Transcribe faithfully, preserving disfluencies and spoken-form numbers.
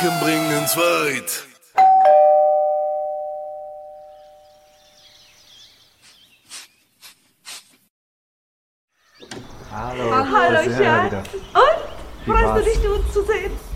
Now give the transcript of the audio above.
bringen uns weit. Hallo, Hallo, da sind wir Schatz. wieder. Und? Wie Freust war's? du dich, uns zu sehen?